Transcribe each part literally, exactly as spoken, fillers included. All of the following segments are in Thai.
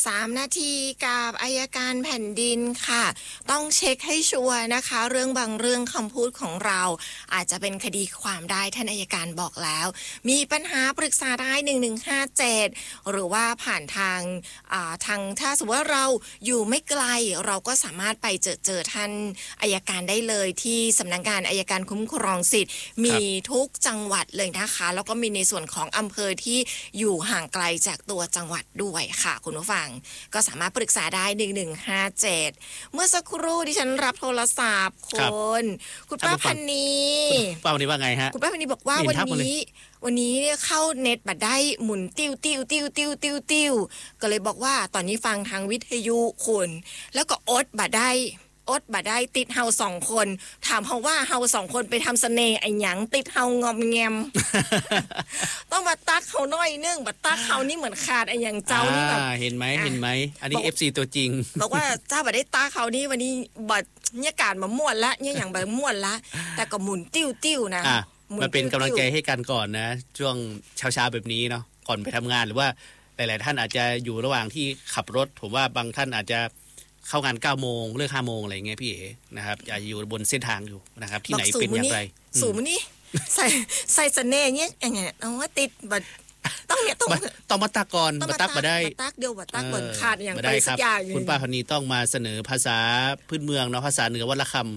สามนาทีกับอัยการแผ่นดินค่ะต้องเช็คให้ชัวร์นะคะเรื่องบางเรื่องคำพูดของเราอาจจะเป็นคดีความได้ท่านอัยการบอกแล้วมีปัญหาปรึกษาได้หนึ่งหนึ่งห้าเจ็ดหรือว่าผ่านทางทางถ้าสมมติว่าเราอยู่ไม่ไกลเราก็สามารถไปเจอเจอท่านอัยการได้เลยที่สำนักงานอัยการคุ้มครองสิทธิ์มีทุกจังหวัดเลยนะคะแล้วก็มีในส่วนของอำเภอที่อยู่ห่างไกลจากตัวจังหวัดด้วยค่ะคุณผู้ฟังก็สามารถปรึกษาได้หนึ่งหนึ่งห้าเจ็ดเมื่อสักครู่ดิฉันรับโทรศัพท์คุณคุณป้าพันนีป้าพันนีว่าไงฮะคุณป้าพันนีบอกว่าวันนี้วันนี้เข้าเน็ตบัดได้หมุนติ้วติ้วติ้วติ้วติ้วติ้วก็เลยบอกว่าตอนนี้ฟังทางวิทยุคุณแล้วก็อดบัดได้อดบัดได้ติดเฮาสองคนถามเขาว่าเฮาสองคนไปทำเสน่ห์ไอ้หยังติดเฮางอมแงม ต้องมาตักเขาน้อยนึงบัดตักเขานี่เหมือนขาดไอ้หยังเจ้านี่แบบเห็นไหมเห็นไหมอันนี้ เอฟ ซี ตัวจริงบอกว่าเจ้าบัดได้ตักเขานี่วันนี้บัดเนี่ยการมาม่วนละเนี่ยอย่างแบบม่วนละแต่ก็หมุนติ้วติ้วนะมาเป็นกำลังใจให้กันก่อนนะช่วงเช้าๆแบบนี้เนาะก่อนไปทำงานหรือว่าหลายๆท่านอาจจะอยู่ระหว่างที่ขับรถผมว่าบางท่านอาจจะเข้างานเก้าโมงเลิกห้าโมงอะไรเงี้ยพี่เอ๋นะครับอาจจะอยู่บนเส้นทางอยู่นะครับที่ไหนเป็นอย่างไรสูงนี่ใส่ใส่เสน่ห์เนี่ยอย่างเงี้ยเอาว่าติดบัดต้องเนี่ยต้องต้องมาตักก่อนมาตักมาได้ตักเดียวบัดตักบนขาดอย่างไปสักอย่างคุณป้าพันนีต้องมาเสนอภาษาพื้นเมืองเนาะภาษาเหนือวัดละคำ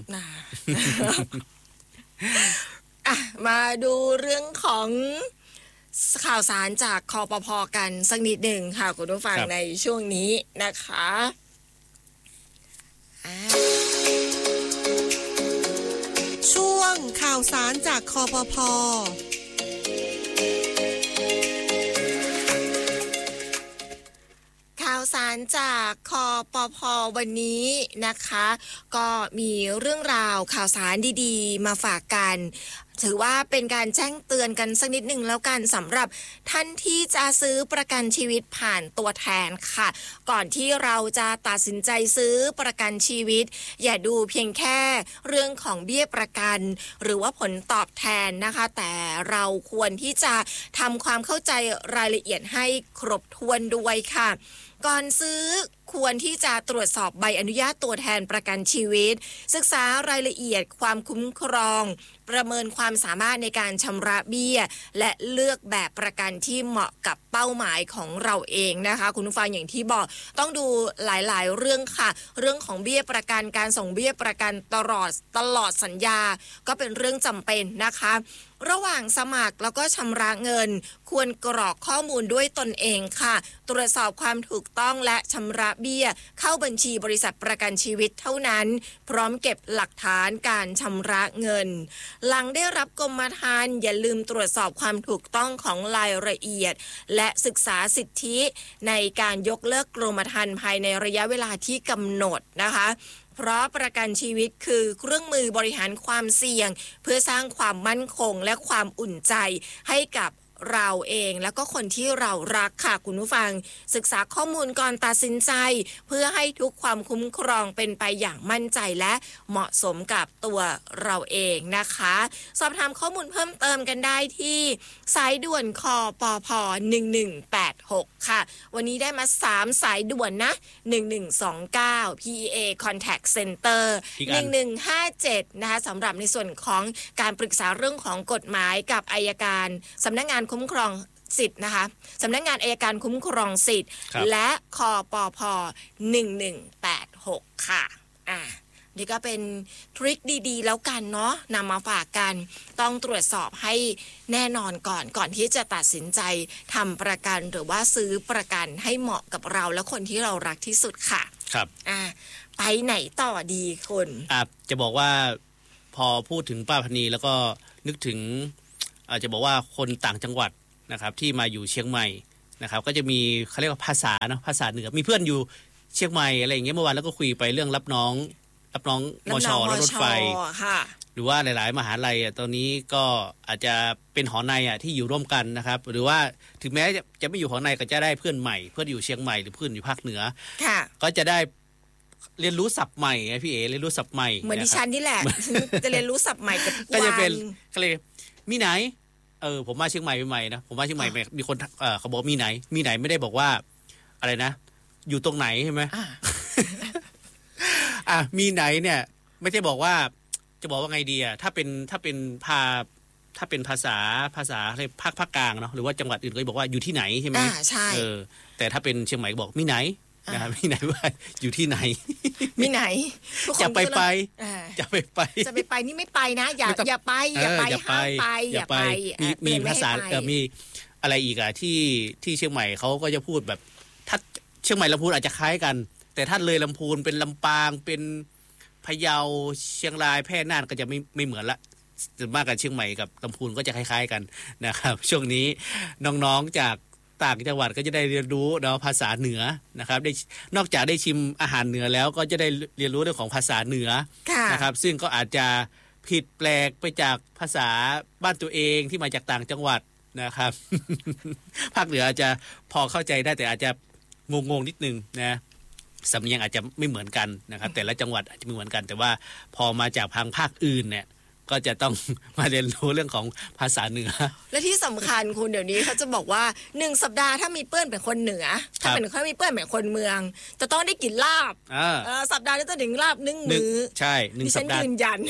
อ่ะมาดูเรื่องของข่าวสารจากคปภ.กันสักนิดหนึ่งค่ะคุณผู้ฟังในช่วงนี้นะคะช่วงข่าวสารจากคปภ. ข่าวสารจากคปภ.วันนี้นะคะก็มีเรื่องราวข่าวสารดีๆมาฝากกันถือว่าเป็นการแจ้งเตือนกันสักนิดหนึ่งแล้วกันสำหรับท่านที่จะซื้อประกันชีวิตผ่านตัวแทนค่ะก่อนที่เราจะตัดสินใจซื้อประกันชีวิตอย่าดูเพียงแค่เรื่องของเบี้ยประกันหรือว่าผลตอบแทนนะคะแต่เราควรที่จะทำความเข้าใจรายละเอียดให้ครบถ้วนด้วยค่ะก่อนซื้อควรที่จะตรวจสอบใบอนุญาตตัวแทนประกันชีวิตศึกษารายละเอียดความคุ้มครองประเมินความสามารถในการชำระเบี้ยและเลือกแบบประกันที่เหมาะกับเป้าหมายของเราเองนะคะคุณผู้ฟังอย่างที่บอกต้องดูหลายๆเรื่องค่ะเรื่องของเบี้ยประกันการส่งเบี้ยประกันตลอดตลอดสัญญาก็เป็นเรื่องจำเป็นนะคะระหว่างสมัครแล้วก็ชำระเงินควรกรอกข้อมูลด้วยตนเองค่ะตรวจสอบความถูกต้องและชำระเบี้ยเข้าบัญชีบริษัทประกันชีวิตเท่านั้นพร้อมเก็บหลักฐานการชำระเงินหลังได้รับกรมธรรม์อย่าลืมตรวจสอบความถูกต้องของรายละเอียดและศึกษาสิทธิในการยกเลิกกรมธรรม์ภายในระยะเวลาที่กำหนดนะคะเพราะประกันชีวิตคือเครื่องมือบริหารความเสี่ยงเพื่อสร้างความมั่นคงและความอุ่นใจให้กับเราเองแล้วก็คนที่เรารักค่ะคุณผู้ฟังศึกษาข้อมูลก่อนตัดสินใจเพื่อให้ทุกความคุ้มครองเป็นไปอย่างมั่นใจและเหมาะสมกับตัวเราเองนะคะสอบถามข้อมูลเพิ่มเติมกันได้ที่สายด่วนคปภหนึ่งหนึ่งแปดหกค่ะวันนี้ได้มาสามสายด่วนนะหนึ่งหนึ่งสองเก้า พี อี เอ Contact Center หนึ่งหนึ่งห้าเจ็ดนะคะสำหรับในส่วนของการปรึกษาเรื่องของกฎหมายกับอัยการสำนักงานคุ้มครองสิทธิ์นะคะสำนักงานอัยการคุ้มครองสิทธิ์และคปภหนึ่งหนึ่งแปดหกค่ะอ่ะนี่ก็เป็นทริคดีๆแล้วกันเนาะนำมาฝากกันต้องตรวจสอบให้แน่นอนก่อนก่อนที่จะตัดสินใจทำประกันหรือว่าซื้อประกันให้เหมาะกับเราและคนที่เรารักที่สุดค่ะครับอ่ะไปไหนต่อดีคุณอ่ะจะบอกว่าพอพูดถึงป้าพันนีแล้วก็นึกถึงอาจจะบอกว่าคนต่างจังหวัดนะครับที่มาอยู่เชียงใหม่นะครับก็จะมีเขาเรียกว่าภาษาเนาะภาษาเหนือมีเพื่อนอยู่เชียงใหม่อะไรอย่างเงี้ยเมื่อวานแล้วก็คุยไปเรื่องรับน้องรับน้องมช.และรถไฟหรือว่าหลายๆมหาลัยอ่ะตอนนี้ก็อาจจะเป็นหอในอ่ะที่อยู่ร่วมกันนะครับหรือว่าถึงแม้จะจะไม่อยู่หอในก็จะได้เพื่อนใหม่เพื่อนอยู่เชียงใหม่หรือเพื่อนอยู่ภาคเหนือก็จะได้เรียนรู้ศัพท์ใหม่ไงพี่เอเรียนรู้ศัพท์ใหม่เหมือนดิฉันนี่แหละจะเรียนรู้ศัพท์ใหม่กับก็จะเป็นก็เลยมีไหนเออผมมาเชียงใหม่ใหม่นะผมมาเชียงใหม่มีคนเออเขาบอกมีไหนมีไหนไม่ได้บอกว่าอะไรนะอยู่ตรงไหนใช่ไหมอ่าอ่ะมีไหนเนี่ยไม่ใช่บอกว่าจะบอกว่าไงดีอ่ะถ้าเป็นถ้าเป็นพาถ้าเป็นภาษาภาษาอะไรภาคภาคกลางเนาะหรือว่าจังหวัดอื่นก็จะบอกว่าอยู่ที่ไหนใช่ไหมอ่าใช่เออแต่ถ้าเป็นเชียงใหม่บอกมีไหนนะครับมีไหนว่าอยู่ที่ไหนมีไหนทุกคนจะไปไปอ่าจะไปไปจะไปไปนี่ไม่ไปนะ อย่าไม่ต้องอย่าไปอย่าไปเอย่าไปห้ามไปอย่าไปมีอ่ะมีเตือนไภาษาให้ไปเออมีอะไรอีกอ่ะที่ที่เชียงใหม่เขาก็จะพูดแบบถ้าเชียงใหม่ลำพูนอาจจะคล้ายกัน แต่ถ้าเลยลำพูนเป็นลำปางเป็นพะเยาเชียงรายแพร่น่านก็จะไม่ไม่เหมือนละส่วนมากกับเชียงใหม่กับลำพูนก็จะคล้ายๆกันนะครับ ช่วงนี้น้องๆจากต่างจังหวัดก็จะได้เรียนรู้เนาะภาษาเหนือนะครับได้นอกจากได้ชิมอาหารเหนือแล้วก็จะได้เรียนรู้เรื่องของภาษาเหนือค่ะนะครับซึ่งก็อาจจะผิดแปลกไปจากภาษาบ้านตัวเองที่มาจากต่างจังหวัดนะครับ ภาคเหนืออาจจะพอเข้าใจได้แต่อาจจะงงๆนิดนึงนะสำเนียงอาจจะไม่เหมือนกันนะครับแต่ละจังหวัดอาจจะไม่เหมือนกัน แต่ว่าพอมาจากทางภาคอื่นเนี่ยก็จะต้อง มาเรียนรู้เรื่องของภาษาเหนือและที่สำคัญคุณเดี๋ยวนี้เขาจะบอกว่าหนึ่งสัปดาห์ถ้ามีเปื้อนเป็นคนเหนือ ถ้าเป็นคนมีเปื้อนเป็นคนเมือง จะต้องได้กินลาบอ่าเออสัปดาห์นี้จะถึงลาบหนึ่งหนึ่งมื้อใช่หนึ่งดิสัฉัปนดาห์ยืนยัน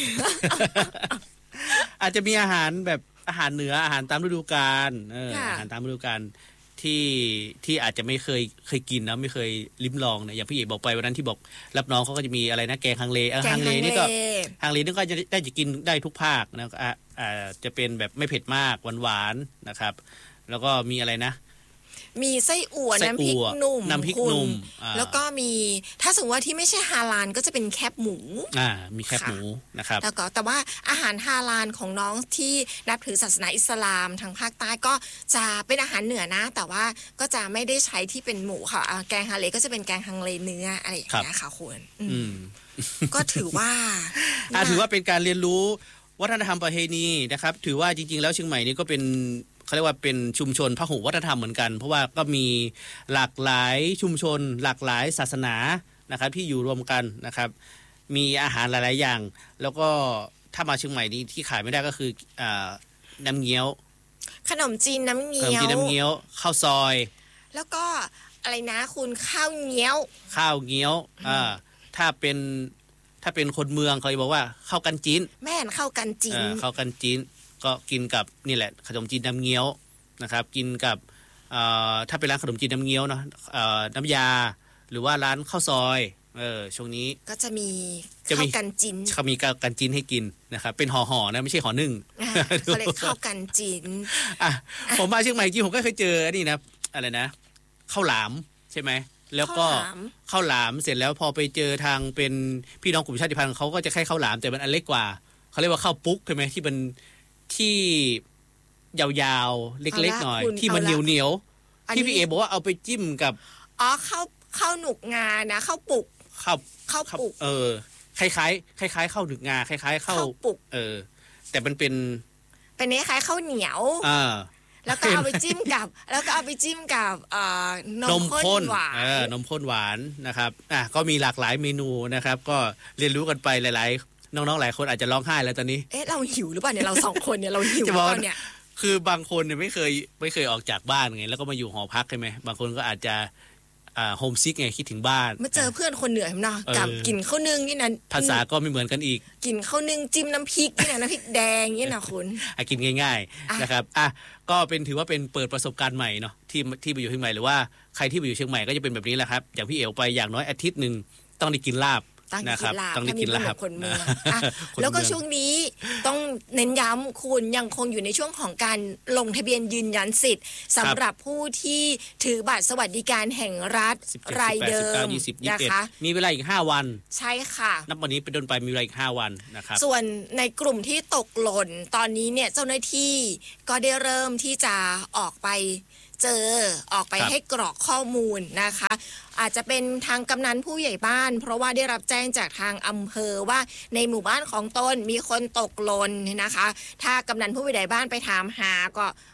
อาจจะมีอาหารแบบอาหารเหนืออาหารตามฤดูกาลเออค่ะอาหารตามฤดูกาลที่ที่อาจจะไม่เคยเคยกินนะไม่เคยลิ้มลองเนี่ยอย่างพี่เอกบอกไปวันนั้นที่บอกรับน้องเขาก็จะมีอะไรนะแกงฮังเลเออแกงฮังเลฮังนี่เลก็ฮังเลนี่ก็จะได้จะกินได้ทุกภาคนะอ่าอ่าจะเป็นแบบไม่เผ็ดมากหวานๆนะครับ แล้วก็มีอะไรนะมีไส้อั่วไส้น้ำพริกอั่วหนุ่มน้ำพริกคุณหนุ่มอ่าแล้วก็มีถ้าสมมติว่าที่ไม่ใช่ฮาลาลก็จะเป็นแคบหมูอ่ามีแคบค่ะหมูนะครับแล้วก็แต่ว่าอาหารฮาลาลของน้องที่นับถือศาสนาอิสลามทางภาคใต้ก็จะเป็นอาหารเหนือนะ แต่ว่าก็จะไม่ได้ใช้ที่เป็นหมูค่ะอ่าแกงฮังเลก็จะเป็นแกงฮังเลเนื้ออะไรอย่างเงี้ยค่ะคุณอืมอืมก็ถือว่าอ่าถือว่าเป็นการเรียนรู้วัฒนธรรมประเพณีนะครับถือว่าจริงๆแล้วเชียงใหม่นี่ก็เป็นเขาเรียกว่าเป็นชุมชนพหุวัฒนธรรมเหมือนกัน เพราะว่าก็มีหลากหลายชุมชน หลากหลายศาสนานะครับที่อยู่รวมกันนะครับ มีอาหารหลายๆอย่าง แล้วก็ถ้ามาเชียงใหม่นี่ที่ขายไม่ได้ก็คืออ่าน้ำเงี้ยวขนมจีนน้ำขนเงี้มยวจีนน้ำเงี้ยวข้าวซอยแล้วก็อะไรนะคุณข้าวเงี้ยวข้าวเงี้ยวอ่าถ้าเป็นถ้าเป็นคนเมืองเขาจะบอกว่าข้าวกันจีนแม่นเข้ากันจีนเอ่อข้าวกันจีนก็กินกับนี่แหละขนมจีนน้ำเงี้ยวนะครับ กินกับเอ่อถ้าเป็นร้านขนมจีนน้ำเงี้ยวเนาะเอ่อน้ำยาหรือว่าร้านข้าวซอยเออช่วงนี้ก็จะมีจะมีข้าวกันจีนเขามีข้าวกันจีนให้กินนะครับเป็นห่อๆนะไม่ใช่ห่อนึ่งอ่าเขาเรียกข้าวกันจีนอ่ะผมมาเชียงใหม่จริงผมก็เคยเจออันนี้นะอะไรนะข้าวหลามใช่ไหมแล้วก็ข้าวหลามข้าวหลามเสร็จแล้วพอไปเจอทางเป็นพี่น้องกลุ่มชาติพันธุ์เขาก็จะแค่ข้าวหลามแต่มันอันเล็กกว่าเขาเรียกว่าข้าวปุ๊กใช่ไหมที่มันที่ยาวๆเล็กๆหน่อย ที่มันเหนียวเหนียวๆที่พี่เอบอกว่าเอาไปจิ้มกับอ๋อข้าวข้าวหนุกงานะข้าวปุกข้าวข้าวข้าวปุกเออคล้ายๆคล้ายๆข้าวหนึกงาคล้ายๆข้าวข้าวปุกเออ แต่มันเป็นเป็นคล้ายๆข้าวเหนียวอ่าแล้วก็เอาไปจิ้มกับ แล้วก็เอาไปจิ้มกับเอ่อนนมมข้ข้นนหวาเออน นมข้นหวานนะครับอ่ะก็มีหลากหลายเมนูนะครับ ก็เรียนรู้กันไปหลายๆ น้องๆหลายคนอาจจะร้องไห้แล้วตอนนี้เอ๊ะเราหิวหรือเปล่าเนี่ยเราสองคนเนี่ยเราหิวหจะรือบอกเปว่าล่าเนี่ยคือบางคนเนี่ยไม่เคยไม่เคยออกจากบ้านไงแล้วก็มาอยู่หอพักใช่ไหมบางคนก็อาจจะอ่าโฮมซิกไงคิดถึงบ้านมาเจอเพื่อนคนเหนือเห็นไหมเนาะเออกับกินข้าวนึ่งนี่นะภาษาก็ไม่เหมือนกันอีกกินข้าวนึ่งจิ้มน้ำพริกนี่นะน้ำพริกแดงนี่นะคุณอ่ะกินง่ายอ่ะๆนะครับอ่ะก็เป็นถือว่าเป็นเปิดประสบการณ์ใหม่เนาะที่ที่ไปอยู่เชียงใหม่หรือว่าใครที่ไปอยู่เชียงใหม่ก็จะเป็นแบบนี้แหละครับอย่างพี่เอ๋วไปอย่างน้อยอาทิตย์หนึ่งต้องได้กินลาบตั้งนะคกิรับนลาบต้องได้ถ้ากิมีนเพื่อลาน บคนเมืองนะอ่ะคนแล้วก็เมืองช่วงนี้ต้องเน้นย้ำคุณยังคงอยู่ในช่วงของการลงทะเบียนยืนยันสิทธิ์สำหรับผู้ที่ถือบัตรสวัสดิการแห่งรัฐสิบเจ็ดรายเดิสิบแปดสิบเก้าม ยี่สิบยี่นะสิบเอ็ดคะมีเวลาอีกห้าวันใช่ค่ะนับวันนี้เป็นต้นไปมีเวลาอีกห้าวันนะครับส่วนในกลุ่มที่ตกหล่นตอนนี้เนี่ยเจ้าหน้าที่ก็ได้เริ่มที่จะออกไปเจอออกไปครับให้กรอกข้อมูลนะคะ อาจจะเป็นทางกำนันผู้ใหญ่บ้าน เพราะว่าได้รับแจ้งจากทางอำเภอว่าในหมู่บ้านของตนมีคนตกหล่นนะคะ ถ้ากำนันผู้ใหญ่บ้านไปถามหาก็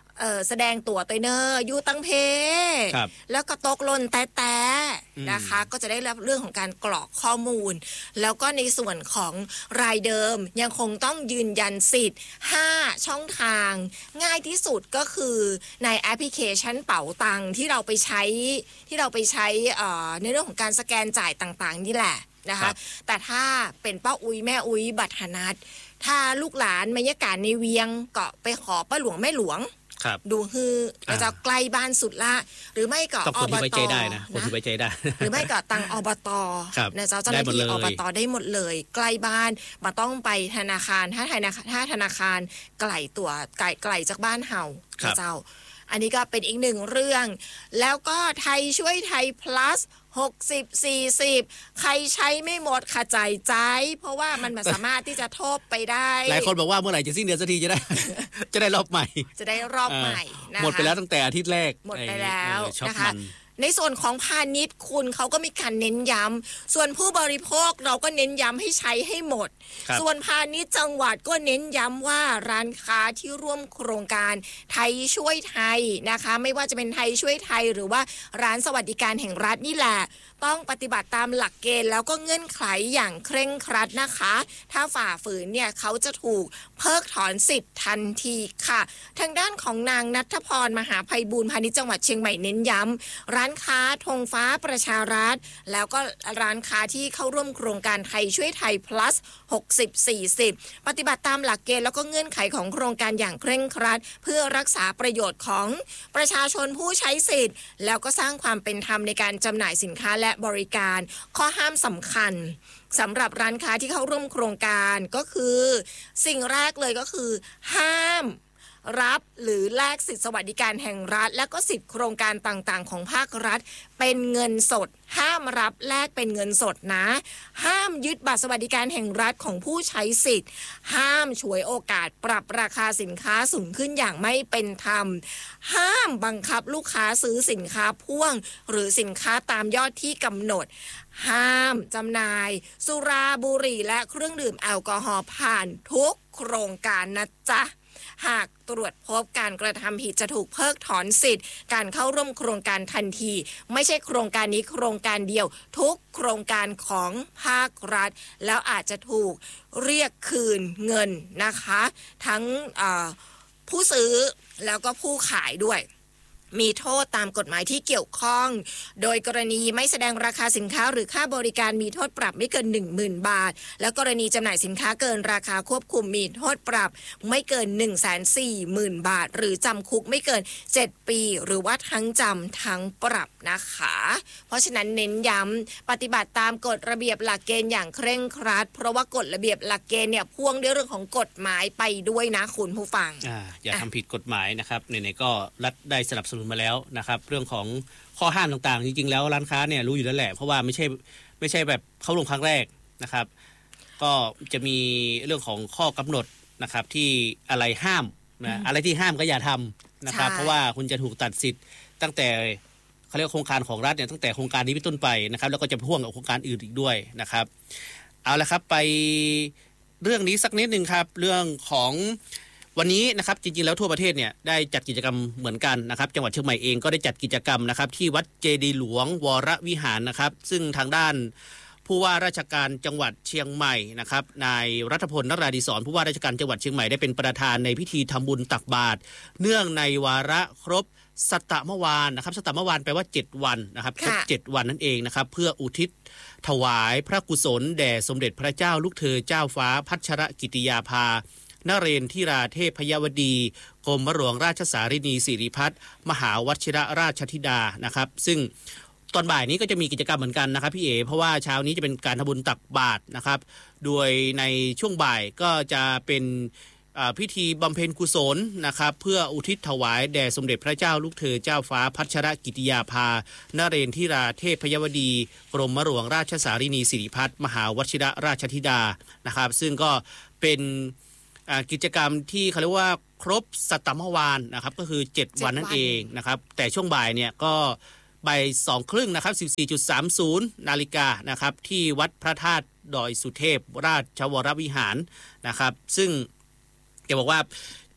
เออแสดงตัวตัวเนอร์อยู่ตั้งเพแล้วก็ตกหล่นแต่แต่นะคะก็จะได้รับเรื่องของการกรอกข้อมูลแล้วก็ในส่วนของรายเดิมยังคงต้องยืนยันสิทธิ์ห้าช่องทางง่ายที่สุดก็คือในแอปพลิเคชันเป๋าตังที่เราไปใช้ที่เราไปใช้ในเรื่องของการสแกนจ่ายต่างๆนี่แหละนะคะแต่ถ้าเป็นป้าอุ้ยแม่อุ้ยบัตรหนัดถ้าลูกหลานบรรยากาศในเวียงก็ไปขอป้าหลวงแม่หลวงดูฮือเราจะใกล้บ้านสุดละหรือไม่ก็อบตได้นะคนที่ไว้ใจได้หรือไม่ก็ตังอบตนะเจ้าเจ้าหน้าที่อบตได้หมดเลยใกล้บ้านมาต้องไปธนาคารถ้าธนาคารถ้าธนาคารไกลตัวไกลไกลจากบ้านเฮาเจ้าอันนี้ก็เป็นอีกหนึ่งเรื่องแล้วก็ไทยช่วยไทย plusหกสิบ สี่สิบใครใช้ไม่หมดขาใจใจเพราะว่ามันสามารถที่จะทบไปได้หลายคนบอกว่าเมื่อไหร่จะสิ้นเดือนสักทีจะได้จะได้รอบใหม่จะได้รอบใหม่นะคะหมดไปแล้วตั้งแต่อาทิตย์แรกหมดไปแล้วนะคะในส่วนของพาณิชย์คุณเขาก็มีการเน้นย้ำส่วนผู้บริโภคเราก็เน้นย้ำให้ใช้ให้หมดส่วนพาณิชย์จังหวัดก็เน้นย้ำว่าร้านค้าที่ร่วมโครงการไทยช่วยไทยนะคะไม่ว่าจะเป็นไทยช่วยไทยหรือว่าร้านสวัสดิการแห่งรัฐนี่แหละต้องปฏิบัติตามหลักเกณฑ์แล้วก็เงื่อนไขอย่างเคร่งครัดนะคะถ้าฝ่าฝืนเนี่ยเขาจะถูกเพิกถอนสิทธิ์ทันทีค่ะทางด้านของนางณัฐพรมหาไพบูลย์พาณิชย์จังหวัดเชียงใหม่เน้นย้ำร้านค้าธงฟ้าประชารัฐแล้วก็ร้านค้าที่เข้าร่วมโครงการไทยช่วยไทย plus หกสิบ สี่สิบปฏิบัติตามหลักเกณฑ์แล้วก็เงื่อนไขของโครงการอย่างเคร่งครัดเพื่อรักษาประโยชน์ของประชาชนผู้ใช้สิทธิ์แล้วก็สร้างความเป็นธรรมในการจำหน่ายสินค้าและบริการข้อห้ามสำคัญสำหรับร้านค้าที่เข้าร่วมโครงการก็คือสิ่งแรกเลยก็คือห้ามรับหรือแลกสิทธิสวัสดิการแห่งรัฐและก็สิทธิโครงการต่างๆของภาครัฐเป็นเงินสดห้ามรับแลกเป็นเงินสดนะห้ามยึดบัตรสวัสดิการแห่งรัฐของผู้ใช้สิทธิ์ห้ามฉวยโอกาสปรับราคาสินค้าสูงขึ้นอย่างไม่เป็นธรรมห้ามบังคับลูกค้าซื้อสินค้าพ่วงหรือสินค้าตามยอดที่กำหนดห้ามจำหน่ายสุราบุหรี่และเครื่องดื่มแอลกอฮอล์ผ่านทุกโครงการนะจ๊ะหากตรวจพบการกระทำผิดจะถูกเพิกถอนสิทธิ์การเข้าร่วมโครงการทันทีไม่ใช่โครงการนี้โครงการเดียวทุกโครงการของภาครัฐแล้วอาจจะถูกเรียกคืนเงินนะคะทั้งผู้ซื้อแล้วก็ผู้ขายด้วยมีโทษตามกฎหมายที่เกี่ยวข้องโดยกรณีไม่แสดงราคาสินค้าหรือค่าบริการมีโทษปรับไม่เกิน หนึ่งหมื่น บาทและกรณีจำหน่ายสินค้าเกินราคาควบคุมมีโทษปรับไม่เกิน หนึ่งแสนสี่หมื่น บาทหรือจำคุกไม่เกินเจ็ดปีหรือว่าทั้งจำทั้งปรับนะคะเพราะฉะนั้นเน้นย้ำปฏิบัติตามกฎระเบียบหลักเกณฑ์อย่างเคร่งครัดเพราะว่ากฎระเบียบหลักเกณฑ์เนี่ยพ่วงด้วยเรื่องของกฎหมายไปด้วยนะคุณผู้ฟังอ, อย่าทำผิดกฎหมายนะครับไหนๆก็รัฐได้สนับสนุนมาแล้วนะครับเรื่องของข้อห้ามต่างๆจริงๆแล้วร้านค้าเนี่ยรู้อยู่แล้วแหละเพราะว่าไม่ใช่ไม่ใช่แบบเข้าลงครั้งแรกนะครับก็จะมีเรื่องของข้อกำหนดนะครับที่อะไรห้ามนะอะไรที่ห้ามก็อย่าทำนะครับเพราะว่าคุณจะถูกตัดสิทธิ์ตั้งแต่เขาเรียกโครงการของรัฐเนี่ยตั้งแต่โครงการนี้เป็นต้นไปนะครับแล้วก็จะพ่วงกับโครงการอื่นอีกด้วยนะครับเอาละครับไปเรื่องนี้สักนิดนึงครับเรื่องของวันนี้นะครับจริงๆแล้วทั่วประเทศเนี่ยได้จัดกิจกรรมเหมือนกันนะครับจังหวัดเชียงใหม่เองก็ได้จัดกิจกรรมนะครับที่วัดเจดีย์หลวงวรวิหารนะครับซึ่งทางด้านผู้ว่าราชการจังหวัดเชียงใหม่นะครับนายรัฐพลนราธิศรผู้ว่าราชการจังหวัดเชียงใหม่ได้เป็นประธานในพิธีทำบุญตักบาตรเนื่องในวาระครบสัตตมวานนะครับสัตตมวานแปลว่าเจ็ดวันนะครับครบเจ็ดวันนั่นเองนะครับเพื่ออุทิศถวายพระกุศลแด่สมเด็จพระเจ้าลูกเธอเจ้าฟ้าพัชรกิติยาภานเรนทิราเทพยวดีกรมหลวงราชสารินีสิริพัฒน์มหาวชิรราชธิดานะครับซึ่งตอนบ่ายนี้ก็จะมีกิจกรรมเหมือนกันนะครับพี่เอ๋เพราะว่าเช้านี้จะเป็นการทำบุญตักบาตรนะครับโดยในช่วงบ่ายก็จะเป็นพิธีบำเพ็ญกุศลนะครับเพื่ออุทิศถวายแด่สมเด็จพระเจ้าลูกเธอเจ้าฟ้าพัชรกิติยาภานเรนทิราเทพยวดีกรมหลวงราชสารินีสิริพัฒน์มหาวชิรราชธิดานะครับซึ่งก็เป็นกิจกรรมที่เขาเรียกว่าครบสัตตมวานนะครับก็คือเจ็ดวันนั่นเองนะครับแต่ช่วงบ่ายเนี่ยก็บ่ายสองครึ่งนะครับ สิบสี่นาฬิกาสามสิบ นาฬิกานะครับที่วัดพระธาตุดอยสุเทพราชวรวิหารนะครับซึ่งจะบอกว่า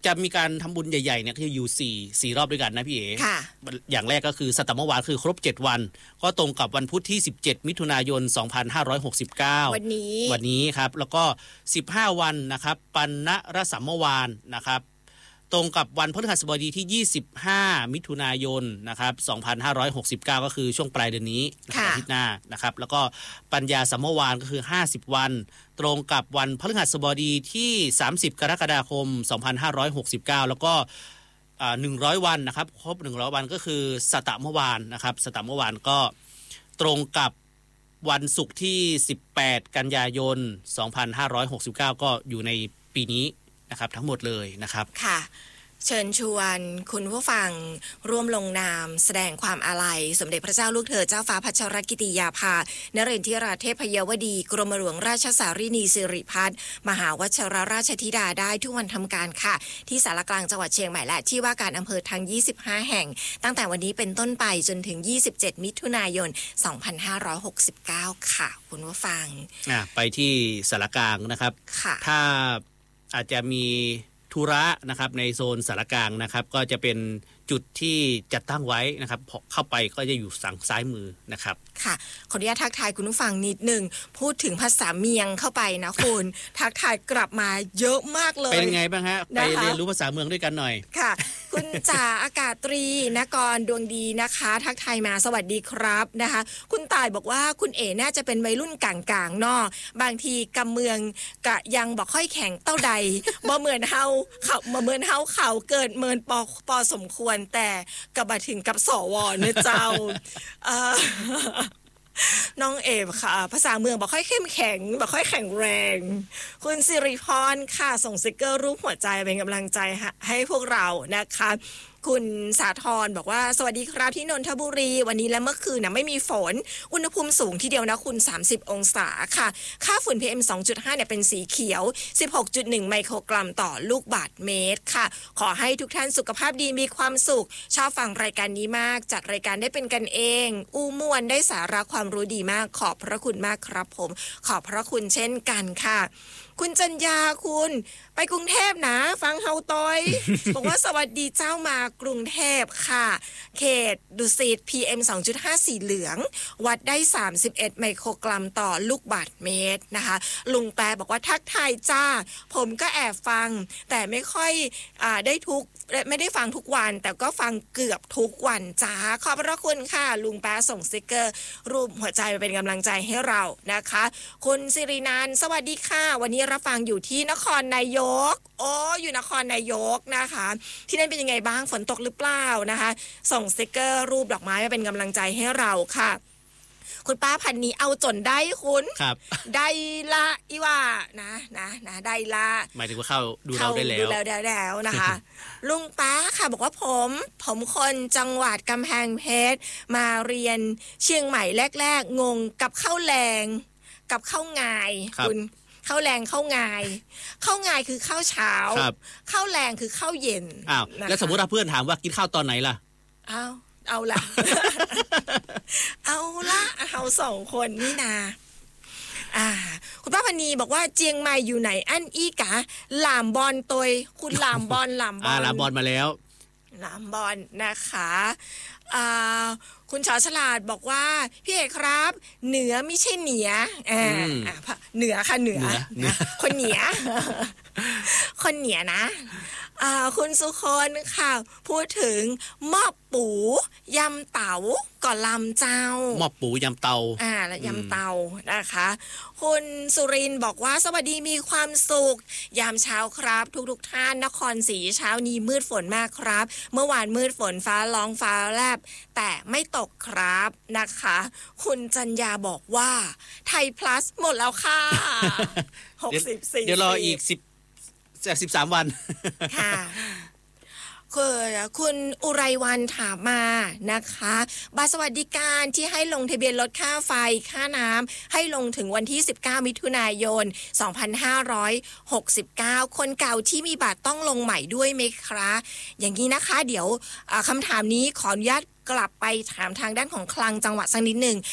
จะมีการทำบุญใหญ่ๆเนี่ยก็จะอยู่สี่สี่รอบด้วยกันนะพี่เอ๋ค่ะอย่างแรกก็คือสัตตมวานคือครบเจ็ดวันก็ตรงกับวันพุธที่สิบเจ็ดมิถุนายนสองพันห้าร้อยหกสิบเก้าวันนี้วันนี้ครับแล้วก็สิบห้าวันนะครับปัณณรสัมมวานนะครับตรงกับวันพฤหัสบดีที่ยี่สิบห้ามิถุนายนนะครับสองพันห้าร้อยหกสิบเก้าก็คือช่วงปลายเดือนนี้อาทิตย์หน้านะครับแล้วก็ปัญญาสัมมวานก็คือห้าสิบวันตรงกับวันพฤหัสบดีที่สามสิบกรกฎาคมสองพันห้าร้อยหกสิบเก้าแล้วก็อ่าหนึ่งร้อยวันนะครับครบหนึ่งร้อยวันก็คือสัตตมวานนะครับสัตตมวานก็ตรงกับวันศุกร์ที่สิบแปดกันยายนสองพันห้าร้อยหกสิบเก้าก็อยู่ในปีนี้นะครับทั้งหมดเลยนะครับค่ะเชิญชวนคุณผู้ฟังร่วมลงนามแสดงความอาลัยสมเด็จพระเจ้าลูกเธอเจ้าฟ้าพัชรกิติยาภานเรนทิราเทพยวดีกรมหลวงราชสารินีสิริพัฒน์มหาวชิรราชธิดาได้ทุกวันทำการค่ะที่ศาลากลางจังหวัดเชียงใหม่และที่ว่าการอำเภอทั้งยี่สิบห้าแห่งตั้งแต่วันนี้เป็นต้นไปจนถึงยี่สิบเจ็ดมิถุนายนสองพันห้าร้อยหกสิบเก้าค่ะคุณผู้ฟังอ่ะไปที่ศาลากลางนะครับค่ะถ้าอาจจะมีธุระนะครับในโซนสารกลางนะครับก็จะเป็นจุดที่จัดตั้งไว้นะครับเข้าไปก็จะอยู่ฝั่งซ้ายมือนะครับค่ะขออนุญาตทักทายคุณผู้ฟังนิดนึงพูดถึงภาษาเมียงเข้าไปนะคุณ ทักทายกลับมาเยอะมากเลยเป็นไงบ้างฮะไปเรียนรู้ภาษาเมืองด้วยกันหน่อยค่ะคุณจ่าอากาศตรีนกรดวงดีนะคะทักทายมาสวัสดีครับนะคะคุณตายบอกว่าคุณเอ๋น่าจะเป็นวัยรุ่นกลางๆเนาะบางทีกำเมืองกะยังบอกค่อยแข็งเต้าใดบ่เหมือนเฮาเขาบ่เหมือนเฮาเขาเกิดเมินปอปอสมควรแต่กับมาถึงกับสวเนี่ยเจ้า น้องเอฟค่ะภาษาเมืองบอกค่อยเข้มแข็งบอกค่อยแข็งแรงคุณสิริพรค่ะส่งสติกเกอร์รูปหัวใจเป็นกำลังใจให้พวกเรานะคะคุณสาธรบอกว่าสวัสดีครับที่นนทบุรีวันนี้และเมื่อคืนนะไม่มีฝนอุณหภูมิสูงทีเดียวนะคุณสามสิบองศาค่ะค่าฝุ่น พี เอ็ม สองจุดห้า เนี่ยเป็นสีเขียว สิบหกจุดหนึ่ง ไมโครกรัมต่อลูกบาศก์เมตรค่ะขอให้ทุกท่านสุขภาพดีมีความสุขชอบฟังรายการนี้มากจัดรายการได้เป็นกันเองอู้ม่วนได้สาระความรู้ดีมากขอบพระคุณมากครับผมขอบพระคุณเช่นกันค่ะคุณจัญญาคุณไปกรุงเทพนะฟังเฮาตอย บอกว่าสวัสดีเจ้ามากรุงเทพค่ะเขตดุสิต พี เอ็ม สองจุดห้า สีเหลืองวัดได้สามสิบเอ็ดไมโครกรัมต่อลูกบาศก์เมตรนะคะลุงแปรบอกว่าทักทายจ้าผมก็แอบฟังแต่ไม่ค่อยอ่าได้ทุกไม่ได้ฟังทุกวันแต่ก็ฟังเกือบทุกวันจ้าขอบพระคุณค่ะลุงแปรส่งสติกเกอร์รูปหัวใจมาเป็นกำลังใจให้เรานะคะคุณสิรินันท์สวัสดีค่ะวันนี้รับฟังอยู่ที่นครนายกโอ้อยู่นครนายกนะคะที่นั่นเป็นยังไงบ้างฝนตกหรือเปล่านะคะส่งสติกเกอร์รูปดอกไม้มาเป็นกำลังใจให้เราค่ะคุณป้าพันนี้เอาจนได้คุณครับได้ละอีว่านะนะนะได้ละหมายถึงว่าเข้าดูเราได้แล้วดูแล้วได้แล้วนะคะ ลุงป้าค่ะบอกว่าผมผมคนจังหวัดกำแพงเพชรมาเรียนเชียงใหม่แรกๆงงกับข้าวแรงกับข้าวงายคุณข้าวแรงข้าวงายข้าวงายคือข้าวเช้าข้าวแรงคือข้าวเย็นอ้าวแล้วสมมติถ้าเพื่อนถามว่ากินข้าวตอนไหนล่ะอ้าวเอาละ เอาละเอาสองคนนี่นาอ่าคุณป้าพนีบอกว่าเจียงใหม่อยู่ไหนอันอีกะหลามบอลตยคุณหลามบอลหลามบอลหลามบอลมาแล้วหลามบอลนะคะอ่าคุณชอฉลาดบอกว่าพี่เอกครับเหนือไม่ใช่เหนียอ่าเหนือค่ะเหนือคนเหนียคนเหนียนะอ่าคุณสุคนค่ะพูดถึงหม้อปูยำเต๋าก่อลำเจ้าหม้อปูยำเต๋าอ่าและยำเต๋านะคะคุณสุรินบอกว่าสวัสดีมีความสุขยามเช้าครับทุกๆท่านนครศรีเช้านี้มืดฝนมากครับเมื่อวานมืดฝนฟ้าร้องฟ้าแลบแต่ไม่ตกครับนะคะคุณจัญญาบอกว่าไทยพลัสหมดแล้วค่ะหกสิบสี่เดี๋ยวรออีกสิบจากสิบสามวันค่ะคือคุณอุไรวันถามมานะคะบัตรสวัสดิการที่ให้ลงทะเบียนลดค่าไฟค่าน้ำให้ลงถึงวันที่สิบเก้ามิถุนายนสองพันห้าร้อยหกสิบเก้าคนเก่าที่มีบัตรต้องลงใหม่ด้วยไหมคะอย่างนี้นะคะเดี๋ยวคำถามนี้ขออนุญาตกลับไปถามทางด้านของคลังจังหวัดสักนิดหนึ่ง